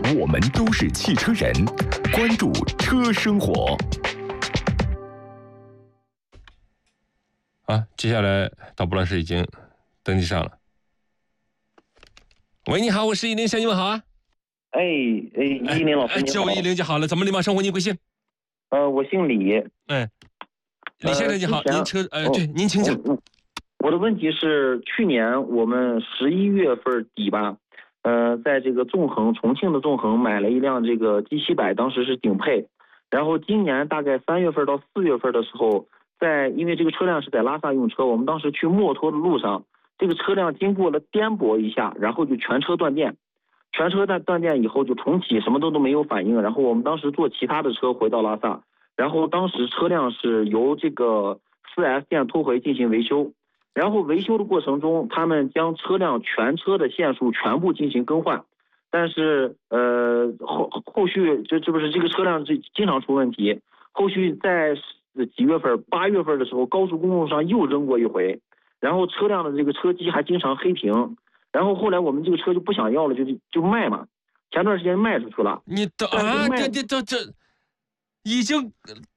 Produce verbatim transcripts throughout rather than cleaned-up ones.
我们都是汽车人，关注车生活。 啊，接下来导播老师已经登记上了。喂，你好，我是依林，向你们好啊。 哎哎，依林老师， 哎， 你好。 叫依林就好了。怎么礼貌生活？您贵姓？ 呃，我姓李。 哎，李先生你好， 呃、 您车呃、哦、对，您请讲。 我, 我的问题是，去年我们十一月份底吧，呃，在这个纵横重庆的纵横买了一辆这个 G 七百，当时是顶配。然后今年大概三月份到四月份的时候，在因为这个车辆是在拉萨用车，我们当时去墨脱的路上，这个车辆经过了颠簸一下，然后就全车断电。全车断断电以后就重启，什么都都没有反应。然后我们当时坐其他的车回到拉萨，然后当时车辆是由这个 四 S 店拖回进行维修。然后维修的过程中，他们将车辆全车的线束全部进行更换，但是呃后后续这这不是这个车辆这经常出问题。后续在几月份？八月份的时候，高速公路上又扔过一回，然后车辆的这个车机还经常黑屏。然后后来我们这个车就不想要了，就就卖嘛。前段时间卖出去了。 你的啊，这这这这已经，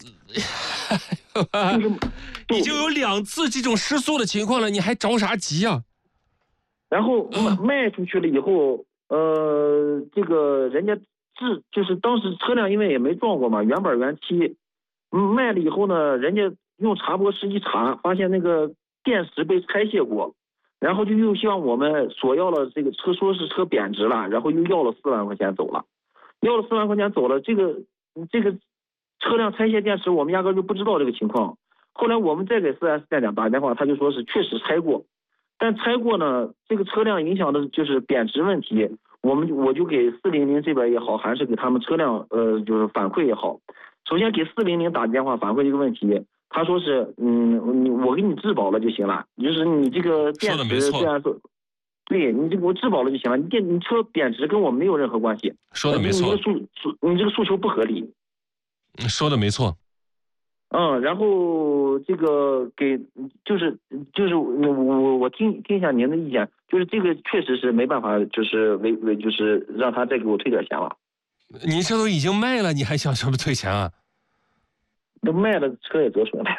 已经有两次这种失速的情况了，你还着啥急啊？ 然后卖出去了以后，呃，这个人家治就是当时车辆因为也没撞过嘛，原本原漆，卖了以后呢，人家用查拨师一查，发现那个电池被拆卸过。然后就又向我们索要了这个车，说是车贬值了，然后又要了四万块钱走了，要了四万块钱走了。这个这个车辆拆卸电池，我们压根就不知道这个情况。后来我们再给 四 S 店长打电话，他就说是确实拆过，但拆过呢，这个车辆影响的就是贬值问题。我们我就给四零零这边也好，还是给他们车辆呃就是反馈也好，首先给四零零打电话反馈这个问题。他说是，嗯，你我给你质保了就行了，就是你这个电池虽然说，对你这个我质保了就行了，你电你车贬值跟我没有任何关系。 说的没错。 你这个诉诉你这个诉求不合理。 说的没错。 嗯，然后这个给就是就是我我我听听一下您的意见，就是这个确实是没办法，就是为为就是让他再给我退点钱了。 您这都已经卖了，你还想什么退钱啊？ 都卖了，车也折损了。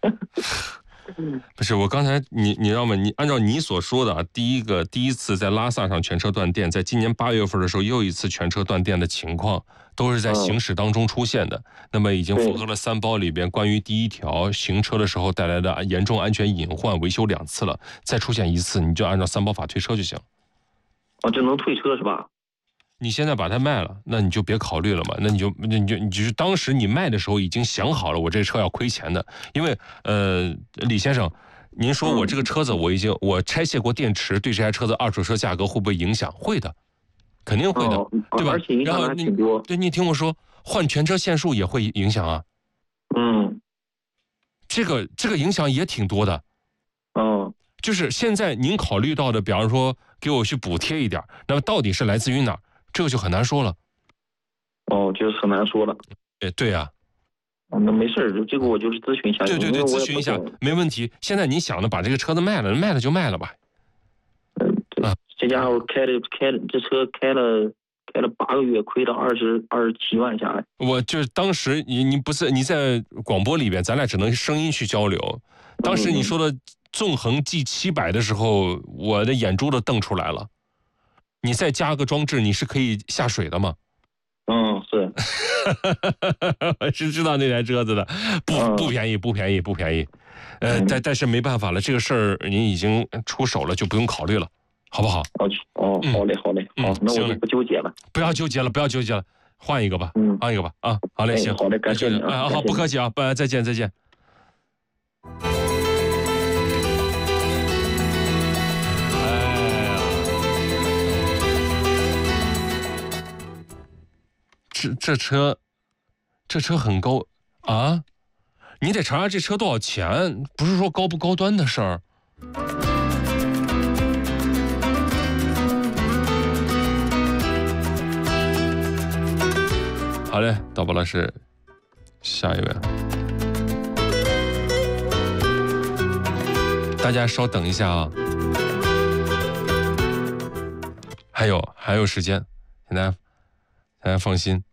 不是我刚才你你知道吗？你按照你所说的啊，第一个第一次在拉萨上全车断电，在今年八月份的时候又一次全车断电的情况，都是在行驶当中出现的。嗯、那么已经符合了三包里边关于第一条行车的时候带来的严重安全隐患，维修两次了，再出现一次，你就按照三包法退车就行。 哦，这能退车是吧？ 你现在把它卖了，那你就别考虑了嘛。那你就那你就你就是当时你卖的时候已经想好了，我这车要亏钱的。因为呃，李先生，您说我这个车子我已经我拆卸过电池，对这台车子二手车价格会不会影响？会的，肯定会的， 哦、 对吧？ 而且影响还挺多。 对，你听我说，换全车线束也会影响啊。 嗯， 这个这个影响也挺多的。 哦， 就是现在您考虑到的，比方说给我去补贴一点，那么到底是来自于哪儿？这个就很难说了。 哦，就是很难说了。 哎，对呀、 啊。那没事，这个我就是咨询一下。 对对对，咨询一下没问题。现在你想着把这个车子卖了，卖了就卖了吧。 嗯，啊，这家伙开了开了，这车开了开了八个月，亏了二十二十七万下来。 我就是当时你你不是你在广播里边，咱俩只能声音去交流。当时你说的纵横 G 七百的时候，我的眼珠都瞪出来了。你再加个装置，你是可以下水的吗？ 嗯，是。 我是知道那台车子的，不不便宜，不便宜，不便宜。呃，但但是没办法了，这个事儿您已经出手了，就不用考虑了，好不好？ 哦哦，好嘞，好嘞，好，那我就不纠结了。 不要纠结了，不要纠结了，换一个吧， 嗯， 换一个吧，啊，好嘞，行， 好嘞，感谢你啊， 好，不客气啊，不，再见，再见。这这车，这车很高啊！你得查查这车多少钱，不是说高不高端的事儿。好嘞，导播老师，下一位，大家稍等一下啊，还有还有时间，现在大家放心。